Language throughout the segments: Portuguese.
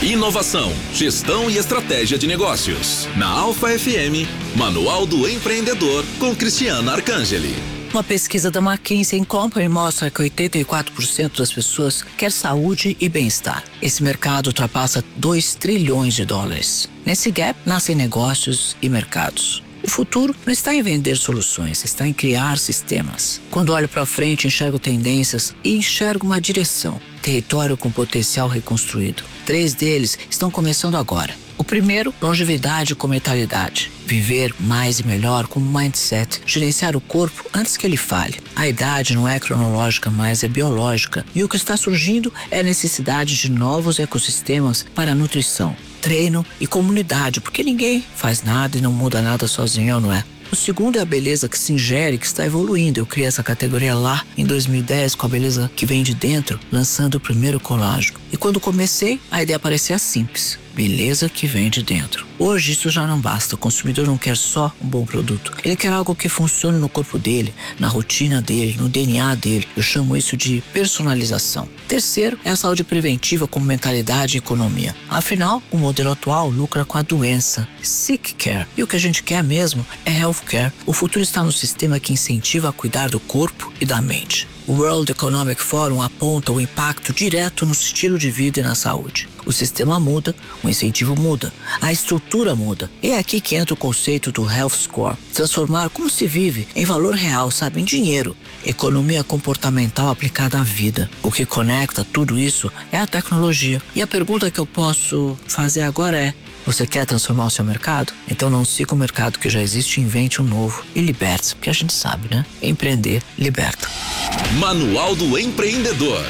Inovação, gestão e estratégia de negócios. Na Alfa FM, Manual do Empreendedor com Cristiana Arcangeli. Uma pesquisa da McKinsey & Company mostra que 84% das pessoas quer saúde e bem-estar. Esse mercado ultrapassa 2 trilhões de dólares. Nesse gap, nascem negócios e mercados. O futuro não está em vender soluções, está em criar sistemas. Quando olho para frente, enxergo tendências e enxergo uma direção. Território com potencial reconstruído. 3 deles estão começando agora. O primeiro, longevidade com mentalidade. Viver mais e melhor com mindset. Gerenciar o corpo antes que ele fale. A idade não é cronológica, mas é biológica. E o que está surgindo é a necessidade de novos ecossistemas para a nutrição, treino e comunidade, porque ninguém faz nada e não muda nada sozinho, não é? O segundo é a beleza que se ingere, que está evoluindo. Eu criei essa categoria lá em 2010 com a beleza que vem de dentro, lançando o primeiro colágeno. E quando comecei, a ideia parecia simples. Beleza que vem de dentro. Hoje isso já não basta. O consumidor não quer só um bom produto. Ele quer algo que funcione no corpo dele, na rotina dele, no DNA dele. Eu chamo isso de personalização. Terceiro é a saúde preventiva com mentalidade e economia. Afinal, o modelo atual lucra com a doença. Sick care. E o que a gente quer mesmo é healthcare. O futuro está no sistema que incentiva a cuidar do corpo e da mente. O World Economic Forum aponta o impacto direto no estilo de vida e na saúde. O sistema muda, o incentivo muda, a estrutura muda. É aqui que entra o conceito do Health Score. Transformar como se vive em valor real, sabe, em dinheiro. Economia comportamental aplicada à vida. O que conecta tudo isso é a tecnologia. E a pergunta que eu posso fazer agora é: você quer transformar o seu mercado? Então não siga o mercado que já existe, invente um novo e liberte-se, porque a gente sabe, né? Empreender liberta. Manual do Empreendedor.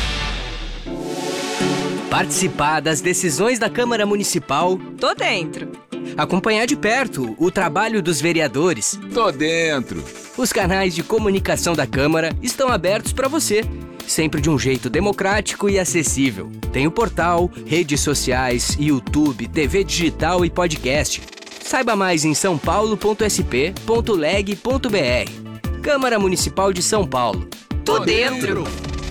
Participar das decisões da Câmara Municipal. Tô dentro. Acompanhar de perto o trabalho dos vereadores. Tô dentro. Os canais de comunicação da Câmara estão abertos para você. Sempre de um jeito democrático e acessível. Tem o portal, redes sociais, YouTube, TV digital e podcast. Saiba mais em saopaulo.sp.leg.br. Câmara Municipal de São Paulo. Tô dentro.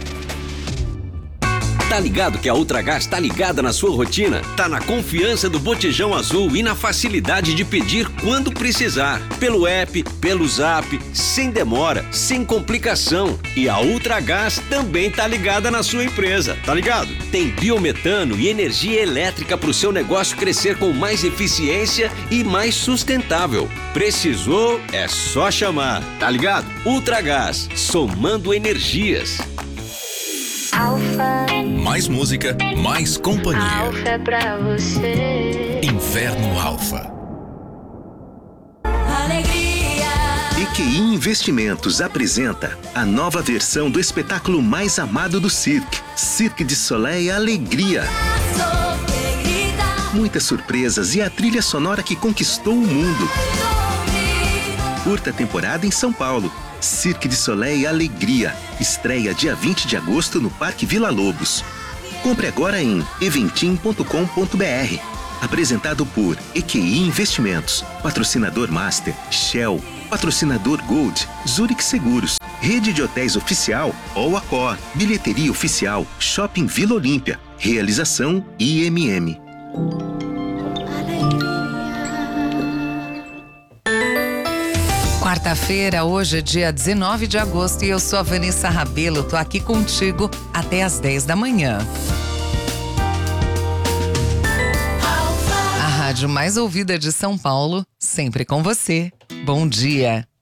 Tá ligado que a Ultragás tá ligada na sua rotina? Tá na confiança do botijão azul e na facilidade de pedir quando precisar. Pelo app, pelo zap, sem demora, sem complicação. E a Ultragás também tá ligada na sua empresa, tá ligado? Tem biometano e energia elétrica pro seu negócio crescer com mais eficiência e mais sustentável. Precisou? É só chamar, tá ligado? Ultragás, somando energias. Alfa. Mais música, mais companhia. Alfa é pra você. Inverno Alfa. Alegria. EQI Investimentos apresenta a nova versão do espetáculo mais amado do Cirque. Cirque du Soleil Alegria. Muitas surpresas e a trilha sonora que conquistou o mundo. Curta temporada em São Paulo. Cirque du Soleil Alegria. Estreia dia 20 de agosto no Parque Vila Lobos. Compre agora em eventim.com.br. Apresentado por EQI Investimentos. Patrocinador Master, Shell. Patrocinador Gold, Zurich Seguros. Rede de hotéis oficial, All Accor. Bilheteria oficial, Shopping Vila Olímpia. Realização IMM. Quarta-feira, hoje é dia 19 de agosto e eu sou a Vanessa Rabelo. Tô aqui contigo até às 10 da manhã. A rádio mais ouvida de São Paulo, sempre com você. Bom dia.